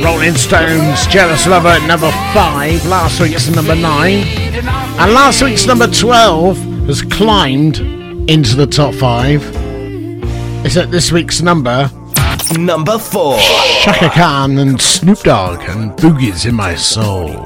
Rolling Stones, Jealous Lover at number 5. Last week's number 9. And last week's number 12 has climbed into the top 5. It's at this week's number 4. Chaka Khan and Snoop Dogg and Boogie's in My Soul.